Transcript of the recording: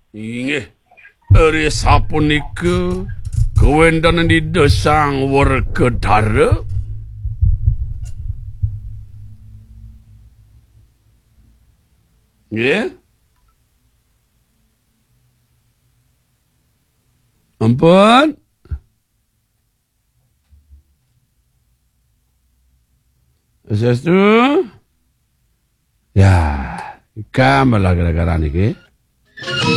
Inggih, eri sapunika kawendana nida sang Werkudara. Nggih. Ampun. Saestu. Ya, kamelah gara-gara niki.